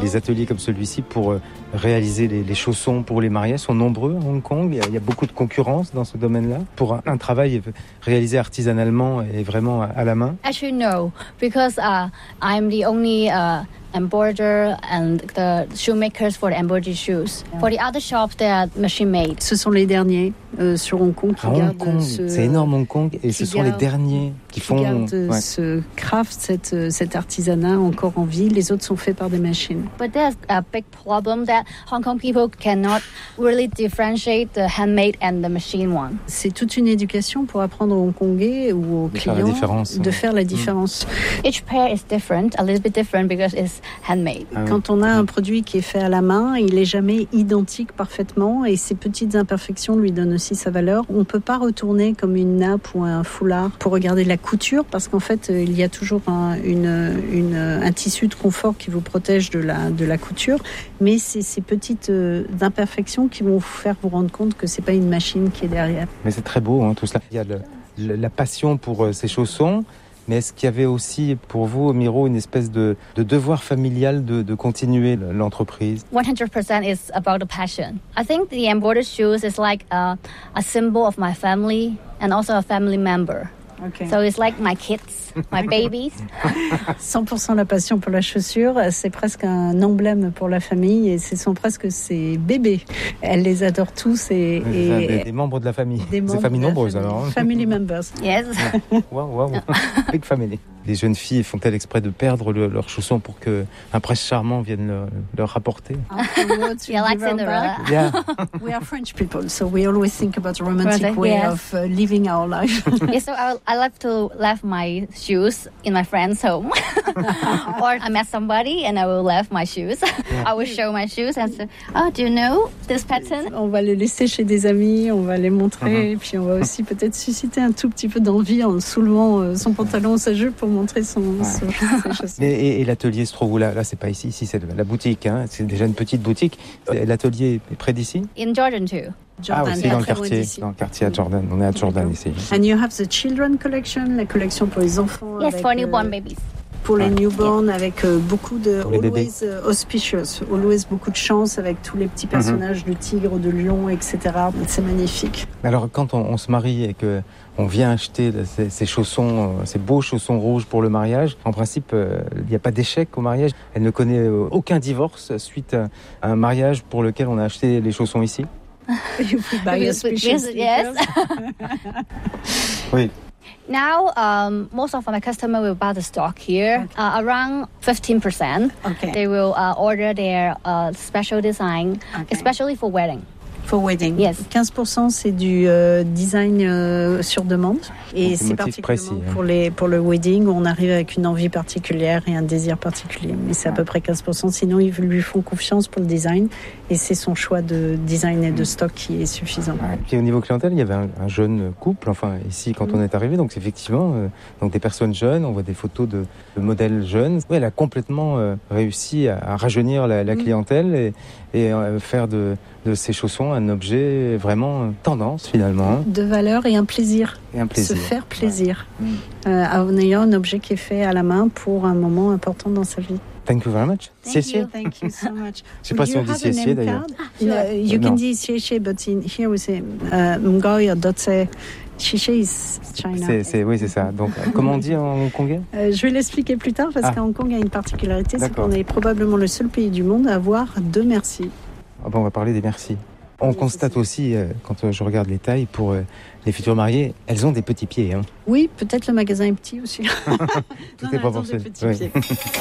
Les ateliers comme celui-ci pour réaliser les chaussons pour les mariages sont nombreux à Hong Kong. Il y a beaucoup de concurrence dans ce domaine-là. Pour un travail réalisé artisanalement et vraiment à la main. Actually, no, because I'm the only embroider and the shoemakers for the embroidery shoes. For the other shops, they are machine made. Ce sont les derniers sur Hong Kong qui gardent Hong Kong, c'est énorme Hong Kong et ce sont les derniers qui font ce craft, cet artisanat encore en vie. Les autres sont faits par des machines. But there's a big problem that Hong Kong people cannot really differentiate the handmade and the machine one. C'est toute une éducation pour apprendre aux Hongkongais ou aux clients de faire la différence. Each pair is different, a little bit different because it's handmade. Quand on a un produit qui est fait à la main, il n'est jamais identique parfaitement et ces petites imperfections lui donnent aussi sa valeur. On ne peut pas retourner comme une nappe ou un foulard pour regarder la couture parce qu'en fait, il y a toujours un tissu de confort qui vous protège de la couture, mais c'est ces petites imperfections qui vont vous faire vous rendre compte que c'est pas une machine qui est derrière. Mais c'est très beau tout cela. Il y a la passion pour ces chaussons. Mais est-ce qu'il y avait aussi pour vous, Miro, une espèce de devoir familial de continuer l'entreprise? 100% is about the passion. I think the embroidered shoes is like a symbol of my family and also a family member. Okay. So it's like my kids, my babies. 100% la passion pour la chaussure, c'est presque un emblème pour la famille et ce sont presque ses bébés. Elle les adore tous des membres de la famille. Des familles nombreuses alors. Family members. Yes. Wow. Big family. Les jeunes filles font-elles exprès de perdre leurs chaussons pour qu'un prince charmant vienne leur rapporter? Yeah, like Cinderella. Yeah. We are French people, so we always think about a romantic way of living our life. Yeah, so I love to leave my shoes in my friend's home. Or I met somebody and I will leave my shoes. Yeah. I will show my shoes and say, oh, do you know this pattern? On va les laisser chez des amis, on va les montrer, et puis on va aussi peut-être susciter un tout petit peu d'envie en soulevant son pantalon ou sa jupe pour montrer ses chaussons. Et l'atelier se trouve où là, c'est pas ici, c'est la boutique, c'est déjà une petite boutique. L'atelier est près d'ici? In Jordan too. Jordan, aussi dans le quartier à Jordan. On est à Jordan ici. And you have the children collection, la collection pour les enfants. Yes, for newborn babies. Pour les newborns, avec beaucoup de always auspicious, always beaucoup de chance avec tous les petits personnages de tigres, de lions, etc. C'est magnifique. Alors quand on se marie et que on vient acheter ces chaussons, ces beaux chaussons rouges pour le mariage, en principe, il n'y a pas d'échec au mariage. Elle ne connaît aucun divorce suite à un mariage pour lequel on a acheté les chaussons ici. You buy auspicious. Yes. Oui. Now, most of my customers will buy the stock here. Okay. Around 15%. Okay. They will order their special design, especially for wedding. For wedding. Yes. 15% c'est du design sur demande. Et c'est particulièrement précis, pour le wedding où on arrive avec une envie particulière et un désir particulier. Mais c'est à peu près 15%. Sinon, ils lui font confiance pour le design. Et c'est son choix de design et de stock qui est suffisant. Et puis au niveau clientèle, il y avait un jeune couple, enfin ici quand on est arrivé. Donc effectivement, donc des personnes jeunes, on voit des photos de modèles jeunes. Ouais, elle a complètement réussi à rajeunir la clientèle et faire de ces chaussons un objet vraiment tendance finalement. De valeur et un plaisir. Se faire plaisir. Ouais. En ayant un objet qui est fait à la main pour un moment important dans sa vie. Thank you very much. Thank you so much. Je sais pas si on dit Siessier d'ailleurs. You can say Siessier, but here we say Mgoyo Dotse. Siessier is China. Oui, c'est ça. Donc, comment on dit en hongkongais? Je vais l'expliquer plus tard parce qu'à Hong Kong, il y a une particularité, c'est qu'on est probablement le seul pays du monde à avoir 2 merci. On va parler des merci. On constate aussi, quand je regarde les tailles, pour les futurs mariés, elles ont des petits pieds. Hein. Oui, peut-être le magasin est petit aussi. Tout est proportionné.